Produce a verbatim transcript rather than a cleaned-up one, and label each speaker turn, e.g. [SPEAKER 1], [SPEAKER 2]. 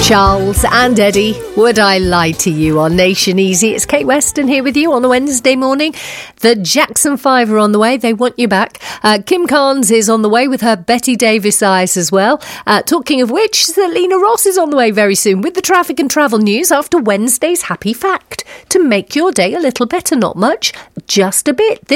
[SPEAKER 1] Charles and Eddie, would I lie to you on Nation Easy? It's Kate Weston here with you on a Wednesday morning. The Jackson Five are on the way. They want you back. Uh, Kim Carnes is on the way with her Betty Davis eyes as well. Uh, talking of which, Selena Ross is on the way very soon with the traffic and travel news after Wednesday's Happy Fact. To make your day a little better, not much, just a bit.